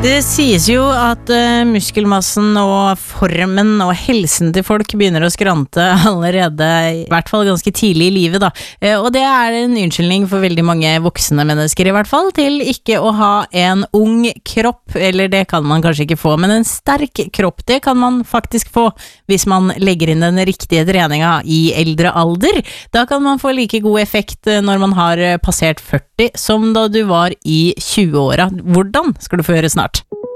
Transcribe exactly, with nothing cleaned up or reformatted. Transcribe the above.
Det sies jo at uh, muskelmassen og formen og helsen til folk begynner å skrante allerede, i hvert fall ganske tidlig i livet da. Uh, og det er en unnskyldning for veldig mange voksne mennesker i hvert fall, til ikke å ha en ung kropp, eller det kan man kanskje ikke få, men en sterk kropp, det kan man faktisk få hvis man legger inn den riktige treninga i eldre alder. Da kan man få like god effekt når man har passert førti som da du var i tjue-åra. Hvordan skal du få høre snart?